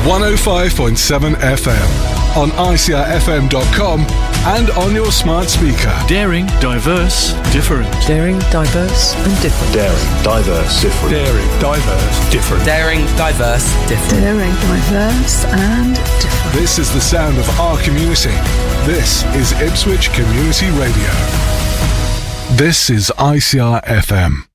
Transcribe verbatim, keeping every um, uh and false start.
one oh five point seven F M, on I C R F M dot com and on your smart speaker. Daring, diverse, different. Daring, diverse and different. Daring, diverse, different. Daring, diverse, different. Daring, diverse, different. Daring, diverse and different. This is the sound of our community. This is Ipswich Community Radio. This is I C R F M.